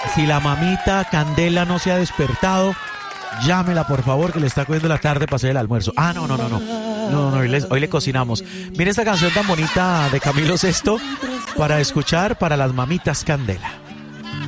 Si la mamita Candela no se ha despertado, llámela por favor, que le está cogiendo la tarde para hacer el almuerzo. No, hoy le cocinamos. Mire esta canción tan bonita de Camilo Sesto para escuchar para las mamitas Candela.